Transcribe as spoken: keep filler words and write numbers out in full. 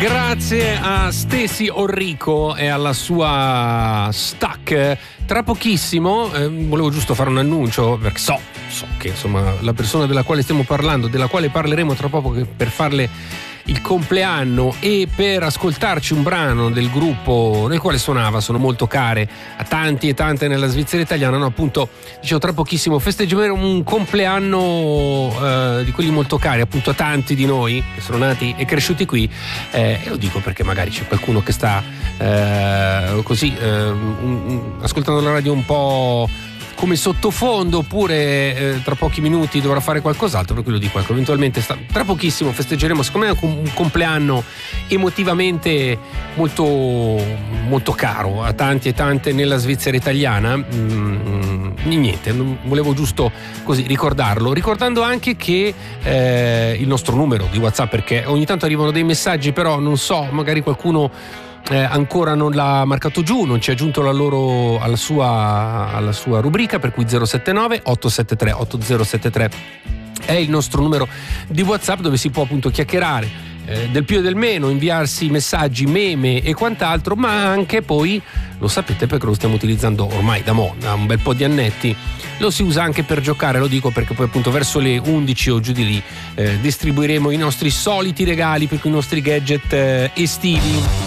Grazie a Stacey Orrico e alla sua Stuck. Tra pochissimo, eh, volevo giusto fare un annuncio, perché so, so che insomma la persona della quale stiamo parlando, della quale parleremo tra poco, che per farle il compleanno e per ascoltarci un brano del gruppo nel quale suonava, sono molto care a tanti e tante nella Svizzera italiana. No, appunto, dicevo, tra pochissimo festeggeremo un compleanno eh, di quelli molto cari appunto a tanti di noi che sono nati e cresciuti qui, eh, e lo dico perché magari c'è qualcuno che sta eh, così eh, un, un, ascoltando la radio un po' come sottofondo, oppure eh, tra pochi minuti dovrà fare qualcos'altro, per cui lo dico, ecco, eventualmente sta, tra pochissimo festeggeremo secondo me un compleanno emotivamente molto molto caro a tanti e tante nella Svizzera italiana. Mm, niente, volevo giusto così ricordarlo, ricordando anche che eh, il nostro numero di WhatsApp, perché ogni tanto arrivano dei messaggi, però non so, magari qualcuno Eh, ancora non l'ha marcato giù, non ci ha aggiunto la loro, alla sua, alla sua rubrica, per cui zero sette nove otto sette tre otto zero sette tre è il nostro numero di WhatsApp, dove si può appunto chiacchierare eh, del più e del meno, inviarsi messaggi, meme e quant'altro, ma anche poi, lo sapete perché lo stiamo utilizzando ormai da, mo, da un bel po' di annetti, lo si usa anche per giocare, lo dico perché poi appunto verso le undici o giù di lì eh, distribuiremo i nostri soliti regali, per cui i nostri gadget eh, estivi.